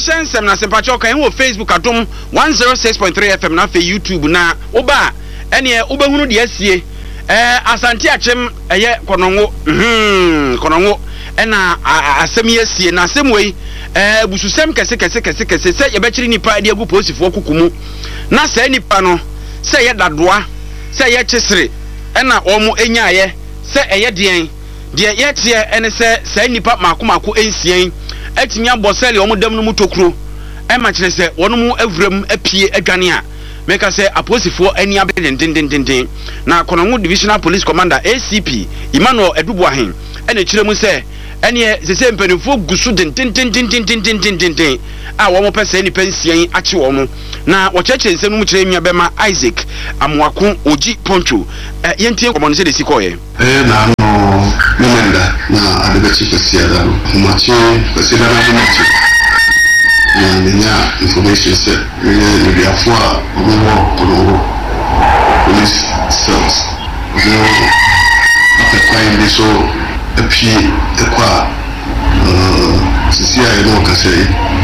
shensem na sempacho kan wo Facebook atom 106.3 FM na fe YouTube na oba ene obehunu de asie asante achem eye konongo ena asem yasie na asem wei bususem kese se ye bekiri nipa de agu posifo kukumu na se nipa no se ye dadoa se ye kyesere ena omo enyaye se eye den de ye tie ene se nipa makomako ensien atimi abosele omo dam no mutokuro ma kire se wono mu avram apie adwane a meka se aposifo ani abedendendenden na Konongo Divisional Police Commander ACP Emmanuel Edubuahen ene kire mu se ene sese mpanifo gusu dendendendenden a wo mo pese ni pensien ache wo mo na wo cheche nsem mu kire nua bema Isaac Amwako Oji Poncho yentie komo se de sikoye na no memenda na adebechi kwesiada no machi kwesiada na machi na information set ni biafua omo Konongo police cells no after this so apie ekwa sisi ayi no kase